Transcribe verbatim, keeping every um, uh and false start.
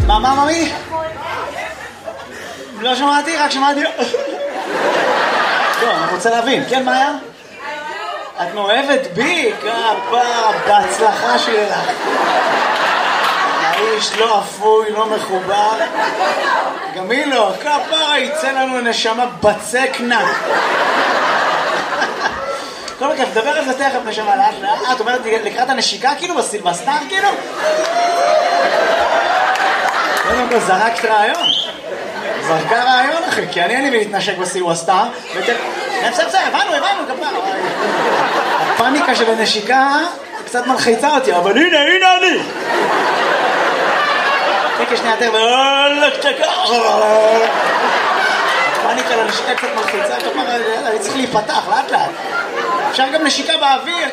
מה, מה, ממי? לא שמעתי, רק שמעתי... לא, אני רוצה להבין. כן, מה היה? את מאוהבת בי? כפרה, בהצלחה שלך. האיש לא אפוי, לא מחובר. גם היא לא, כפרה, יצא לנו נשמה בצקנה. כל כך, דבר על זה תכף נשמה לאט לאט. את אומרת לקראת הנשיקה כאילו בסילבסטר כאילו? קודם כל זרקת רעיון. זרקה רעיון אחי, כי אני אין לי להתנשק בסילבסטר. בסדר, בסדר, הבנו, הבנו כפרה. הפאניקה של הנשיקה קצת מלחיצה אותי, אבל הנה, הנה אני. תקי שנייה יותר ואולך צ'קה. הפאניקה לנשיקה קצת מלחיצה, כפרה, אני צריך להיפתח לאט לאט. אפשר גם נשיקה באוויר.